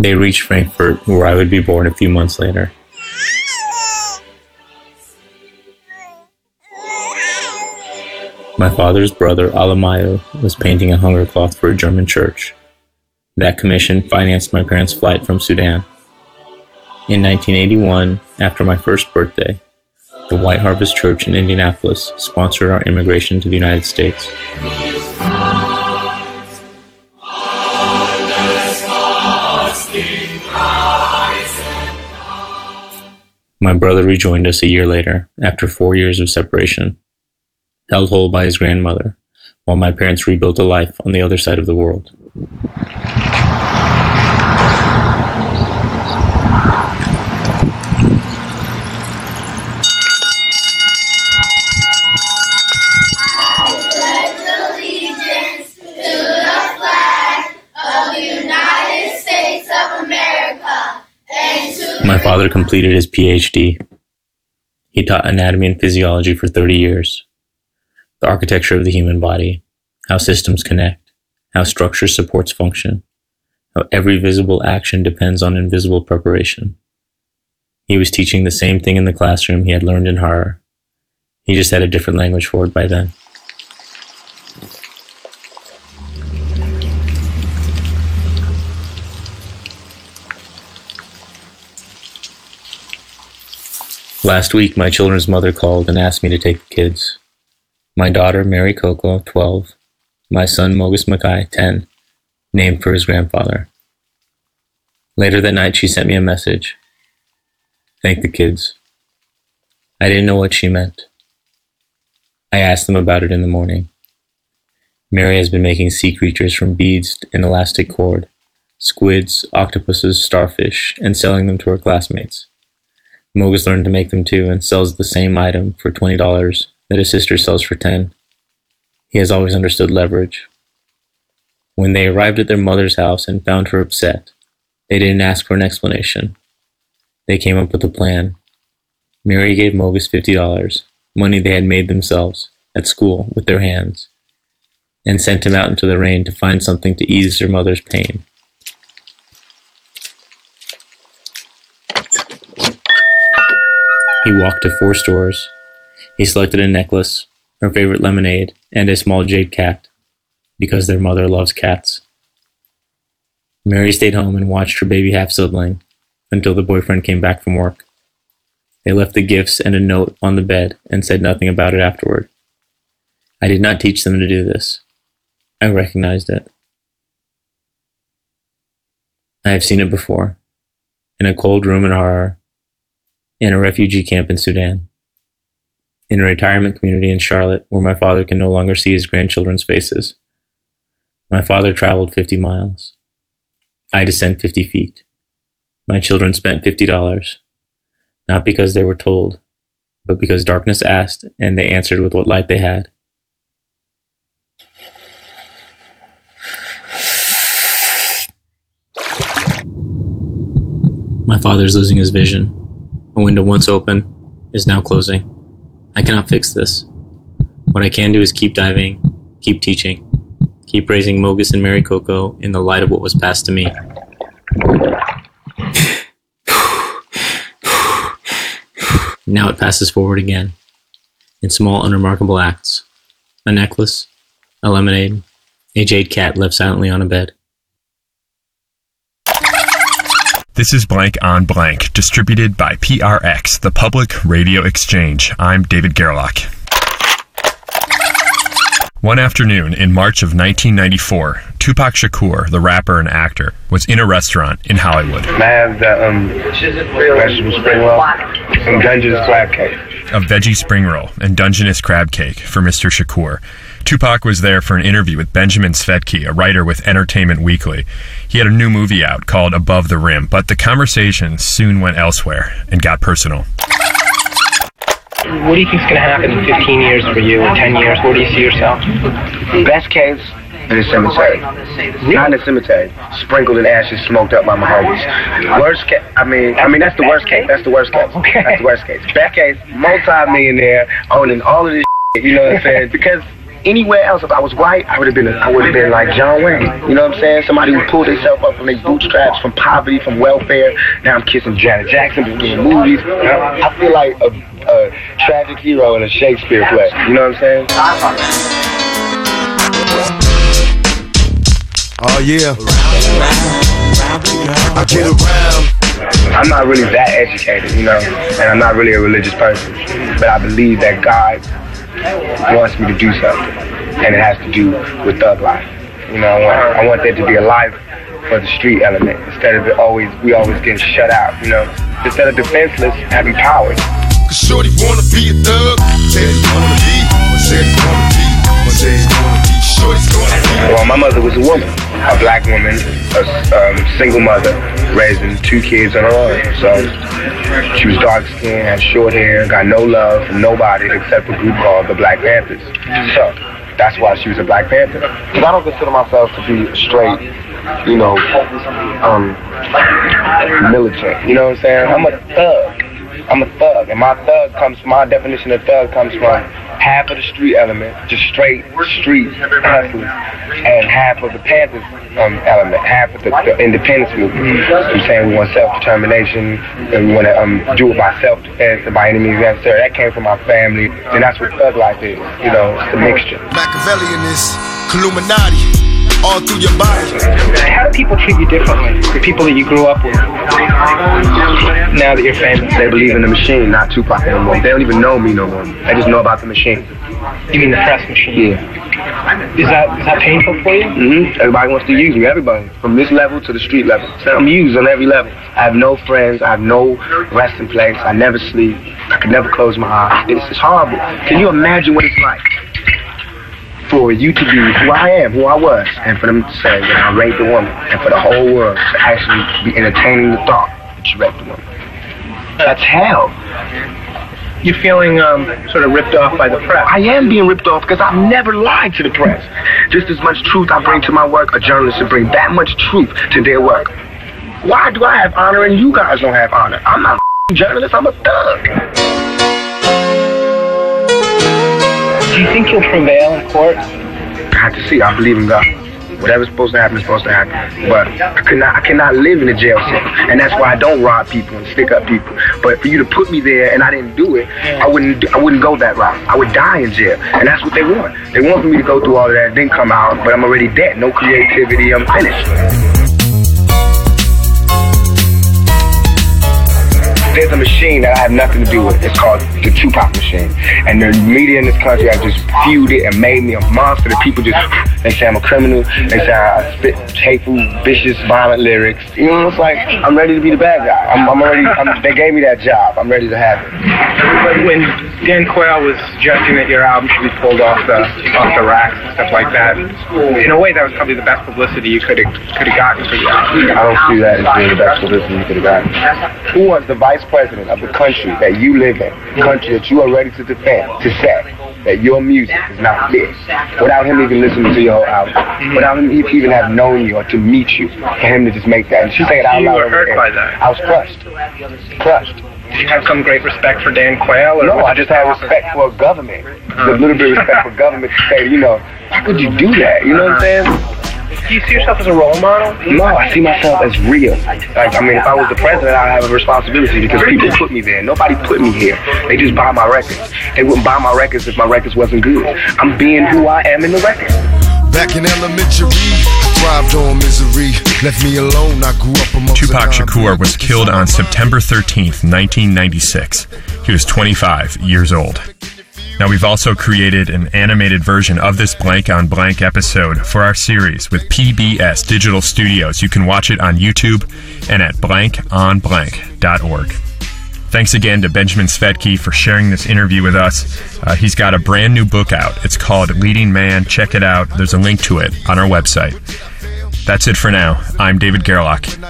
They reached Frankfurt, where I would be born a few months later. My father's brother, Alemayo, was painting a hunger cloth for a German church. That commission financed my parents' flight from Sudan. In 1981, after my first birthday, the White Harvest Church in Indianapolis sponsored our immigration to the United States. My brother rejoined us a year later, after 4 years of separation, held whole by his grandmother, while my parents rebuilt a life on the other side of the world. My father completed his PhD. He taught anatomy and physiology for 30 years. The architecture of the human body, how systems connect, how structure supports function, how every visible action depends on invisible preparation. He was teaching the same thing in the classroom he had learned in Harrer. He just had a different language for it by then. Last week, my children's mother called and asked me to take the kids. My daughter, Mary Coco, 12. My son, Mogus Mackay, 10, named for his grandfather. Later that night, she sent me a message. Thank the kids. I didn't know what she meant. I asked them about it in the morning. Mary has been making sea creatures from beads and elastic cord, squids, octopuses, starfish, and selling them to her classmates. Mogus learned to make them too and sells the same item for $20 that his sister sells for $10. He has always understood leverage. When they arrived at their mother's house and found her upset, they didn't ask for an explanation. They came up with a plan. Mary gave Mogus $50, money they had made themselves, at school, with their hands, and sent him out into the rain to find something to ease their mother's pain. He walked to 4 stores. He selected a necklace, her favorite lemonade, and a small jade cat, because their mother loves cats. Mary stayed home and watched her baby half-sibling until the boyfriend came back from work. They left the gifts and a note on the bed and said nothing about it afterward. I did not teach them to do this. I recognized it. I have seen it before, in a cold room in Harare, in a refugee camp in Sudan, in a retirement community in Charlotte where my father can no longer see his grandchildren's faces. My father traveled 50 miles. I descend 50 feet. My children spent $50, not because they were told, but because darkness asked and they answered with what light they had. My father's losing his vision. A window once open is now closing. I cannot fix this. What I can do is keep diving, keep teaching, keep raising Mogus and Mary Coco in the light of what was passed to me. Now it passes forward again, in small, unremarkable acts. A necklace, a lemonade, a jade cat left silently on a bed. This is Blank on Blank, distributed by PRX, the Public Radio Exchange. I'm David Gerlach. One afternoon in March of 1994, Tupac Shakur, the rapper and actor, was in a restaurant in Hollywood. Can I have the vegetable spring roll and Dungeness crab cake? A veggie spring roll and Dungeness crab cake for Mr. Shakur. Tupac was there for an interview with Benjamin Svetke, a writer with Entertainment Weekly. He had a new movie out called Above the Rim, but the conversation soon went elsewhere and got personal. What do you think is going to happen in 15 years for you, or 10 years? Where do you see yourself? Best case, in the cemetery. Not in the cemetery. Sprinkled in ashes, smoked up by my homies. Worst case, I mean that's the worst case. That's the worst case. That's the worst case. Best case, multi-millionaire, owning all of this shit, you know what I'm saying? Because anywhere else, if I was white, I would have been like John Wayne. You know what I'm saying? Somebody who pulled themselves up from their bootstraps, from poverty, from welfare. Now I'm kissing Janet Jackson, doing movies. I feel like a tragic hero in a Shakespeare play. You know what I'm saying? Oh yeah. I get around. I'm not really that educated, you know, and I'm not really a religious person, but I believe that God wants me to do something, and it has to do with thug life. You know, I want there to be a life for the street element instead of we always getting shut out. You know, instead of defenseless, having power. Cause shorty wanna be a thug, says wanna be, says wanna be, says wanna be, shorty's gonna be. Well, my mother was a woman, a black woman, a single mother, raising 2 kids on her own. So she was dark skinned, had short hair, got no love from nobody except a group called the Black Panthers. So that's why she was a Black Panther. Because I don't consider myself to be straight, you know, militant. You know what I'm saying? I'm a thug. And my definition of thug comes from half of the street element, just straight street hustlers, and half of the Panthers element, half of the independence movement. I'm saying we want self-determination, and we want to do it by self-defense and by any means necessary. That came from my family, and that's what thug life is. You know, it's the mixture. Machiavellian is Illuminati. All through your body. How do people treat you differently? The people that you grew up with, now that you're famous? They believe in the machine, not Tupac anymore. They don't even know me no more. They just know about the machine. You mean the press machine? Yeah. Is that painful for you? Mm-hmm. Everybody wants to use me. Everybody, from this level to the street level. So I'm used on every level. I have no friends. I have no resting place. I never sleep. I can never close my eyes. It's horrible. Can you imagine what it's like for you to be who I am, who I was, and for them to say that I raped a woman, and for the whole world to actually be entertaining the thought that you raped a woman? That's hell. You're feeling sort of ripped off by the press. I am being ripped off because I've never lied to the press. Just as much truth I bring to my work, a journalist should bring that much truth to their work. Why do I have honor and you guys don't have honor? I'm not a journalist, I'm a thug. Do you think you'll prevail in court? I have to see. I believe in God. Whatever's supposed to happen is supposed to happen. But I cannot live in a jail cell, and that's why I don't rob people and stick up people. But for you to put me there and I didn't do it, I wouldn't go that route. I would die in jail, and that's what they want. They want for me to go through all of that, then come out, but I'm already dead. No creativity. I'm finished. There's a machine that I have nothing to do with. It's called the Tupac machine. And the media in this country have just viewed it and made me a monster. The people just, they say I'm a criminal. They say I spit hateful, vicious, violent lyrics. You know, it's like, I'm ready to be the bad guy. They gave me that job. I'm ready to have it. When Dan Quayle was suggesting that your album should be pulled off the racks and stuff like that, in a way that was probably the best publicity you could have gotten for your album. I don't see that as being the best publicity you could have gotten. Who was the vice president of the country that you live in, the country that you are ready to defend, to say that your music is not fit, without him even listening to your whole album, without him even have known you or to meet you, for him to just make that and say it out loud? You were hurt by that. I was crushed. Did you have some great respect for Dan Quayle? Or no, I just had respect for government. A little bit of respect for government to say, you know, how could you do that? You know what I'm saying? Do you see yourself as a role model? No, I see myself as real. Like, I mean, if I was the president, I'd have a responsibility because people put me there. Nobody put me here. They just buy my records. They wouldn't buy my records if my records wasn't good. I'm being who I am in the record. Back in elementary, I thrived on misery. Left me alone, I grew up amongst Tupac Shakur was killed on September 13th, 1996. He was 25 years old. Now, we've also created an animated version of this Blank on Blank episode for our series with PBS Digital Studios. You can watch it on YouTube and at blankonblank.org. Thanks again to Benjamin Svedke for sharing this interview with us. He's got a brand new book out. It's called Leading Man. Check it out. There's a link to it on our website. That's it for now. I'm David Gerlach.